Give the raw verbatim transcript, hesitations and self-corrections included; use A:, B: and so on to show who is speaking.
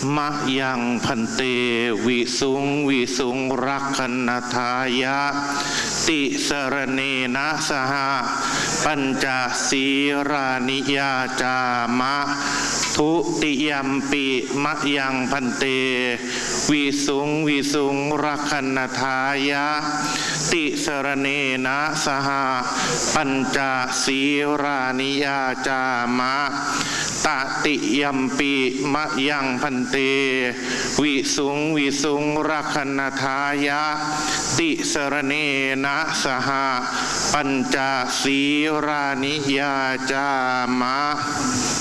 A: มะยังพันเตวิสุงวิสุงรักขณทายะติสรเนนะสหปัญจศีรานิยาจามะทุติยัมปิมะยังพันเตวิสุงวิสุงรักขณทายะติสรเนนะสหปัญจศีรานิยาจามะตติยัมปิมะยังพันเตวิสุงวิสุงรักขณทายะติสรเนนะสหปัญจศีรานิยาจามะ